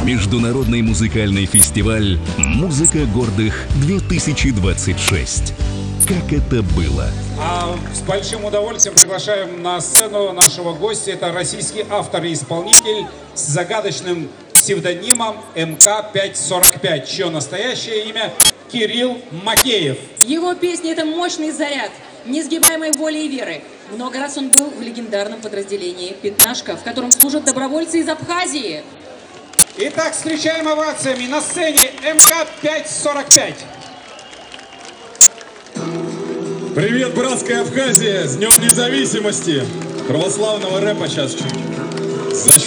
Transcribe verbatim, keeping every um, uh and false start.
Международный музыкальный фестиваль «Музыка гордых-две тысячи двадцать шесть». Как это было? А с большим удовольствием приглашаем на сцену нашего гостя. Это российский автор и исполнитель с загадочным псевдонимом эм ка пятьсот сорок пять, чье настоящее имя Кирилл Макеев. Его песни — это мощный заряд несгибаемой воли и веры. Много раз он был в легендарном подразделении «Пятнашка», в котором служат добровольцы из Абхазии. Итак, встречаем овациями на сцене эм ка пятьсот сорок пять. Привет, братская Абхазия! С Днем Независимости! Православного рэпа сейчас чуть.